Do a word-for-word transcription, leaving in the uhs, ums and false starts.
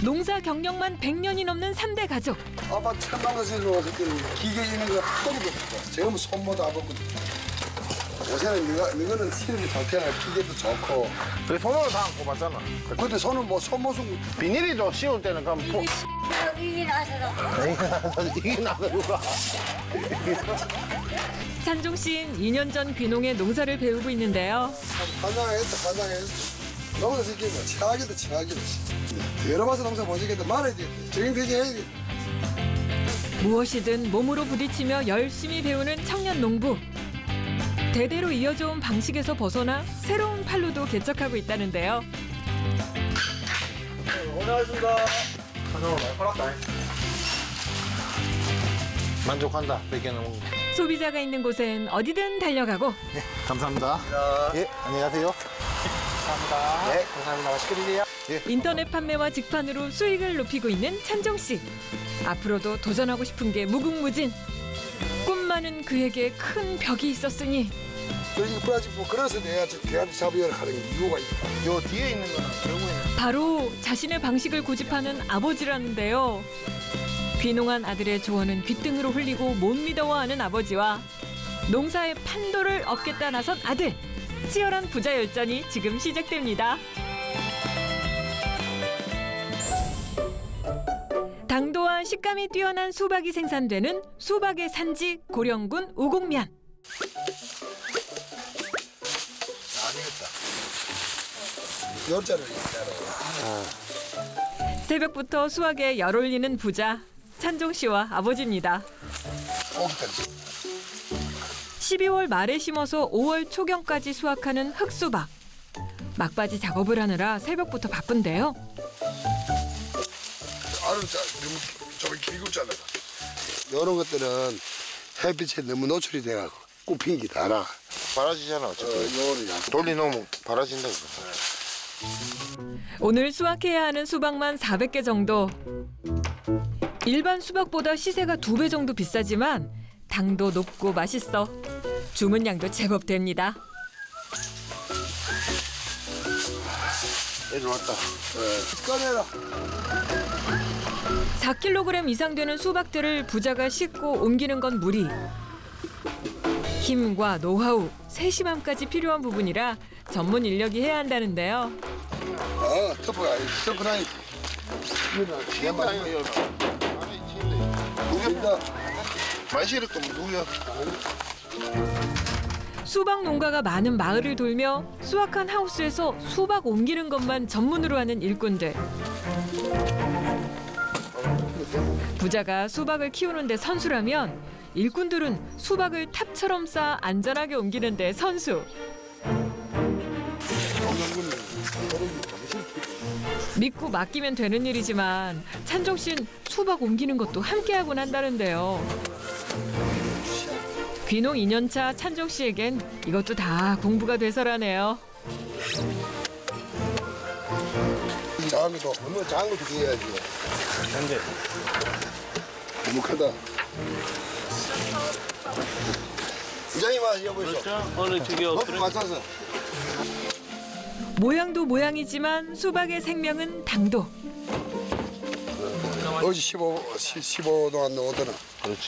농사 경력만 백 년이 넘는 삼 대 가족. 아빠 천만 원씩으로 그때는 기계 있는 거 한 번도 없고 지금은 손모도 안 먹고 요새는 너가, 너는 시름이 좋잖아. 기계도 좋고. 그래 손으로 다 안 꼽았잖아. 근데 손은 뭐 손모습 비닐이죠. 씌울 때는 그럼 포. 이게 나서도 이게 나서 누가? 찬종 씨는 이 년 전 귀농에 농사를 배우고 있는데요. 환장했다 환장했어. 농사 짓기는 친하기도 친하기도. 여러 번서 농사 못 짓겠다 말아야 돼. 적응되지 해야 돼. 무엇이든 몸으로 부딪히며 열심히 배우는 청년 농부. 대대로 이어져온 방식에서 벗어나 새로운 판로도 개척하고 있다는데요. 고생하셨습니다. 하나 많이 팔았다. 만족한다. 백 개 넘은 거. 소비자가 있는 곳엔 어디든 달려가고 네, 감사합니다. 예, 안녕히 가세요. 감사합니다. 네, 감사합니다. 맛있게 드세요. 예. 인터넷 판매와 직판으로 수익을 높이고 있는 찬종 씨. 앞으로도 도전하고 싶은 게 무궁무진. 꿈 많은 그에게 큰 벽이 있었으니 그러니까 브라질 뭐 그래서 내가 대한민국 사부를 하는 이유가 있다. 요 뒤에 있는 거는 결국에는 바로 자신의 방식을 고집하는 아버지라는데요. 귀농한 아들의 조언은 귓등으로 흘리고 못 믿어워하는 아버지와 농사의 판도를 얻겠다 나선 아들. 치열한 부자 열전이 지금 시작됩니다. 당도와 식감이 뛰어난 수박이 생산되는 수박의 산지 고령군 우곡면. 열자를 새벽부터 수확에 열 올리는 부자 찬종 씨와 아버지입니다. 십이월 말에 심어서 오월 초경까지 수확하는 흑수박. 막바지 작업을 하느라 새벽부터 바쁜데요. 알은 좀 길고잖아. 이런 것들은 햇빛에 너무 노출이 돼가지고 굽힌 게 달아. 바라지잖아. 어차피. 어, 돌리놓으면 바라진다. 오늘 수확해야 하는 수박만 사백 개 정도. 일반 수박보다 시세가 두 배 정도 비싸지만 당도 높고 맛있어 주문량도 제법 됩니다. 애들 왔다. 네. 꺼내라. 사 킬로그램 이상 되는 수박들을 부자가 씻고 옮기는 건 무리. 힘과 노하우, 세심함까지 필요한 부분이라 전문 인력이 해야 한다는데요. 아, 터프가 아니, 터프라니. 이거 아니에요. 누구야? 만시를 또 누구야? 수박 농가가 많은 마을을 돌며 수확한 하우스에서 수박 옮기는 것만 전문으로 하는 일꾼들. 부자가 수박을 키우는데 선수라면 일꾼들은 수박을 탑처럼 쌓아 안전하게 옮기는데 선수. 믿고 맡기면 되는 일이지만 찬종 씨는 수박 옮기는 것도 함께하곤 한다는데요. 귀농 이 년 차 찬종 씨에겐 이것도 다 공부가 돼서라네요. 작은 것도 너무 작은 것도 해야지. 현재 너무 크다. 이장님아 여보시오. 그렇죠? 어느 저기요. 너무 맞춰서. 모양도 모양이지만 수박의 생명은 당도. 어제 십오, 십오 도 안 오더나.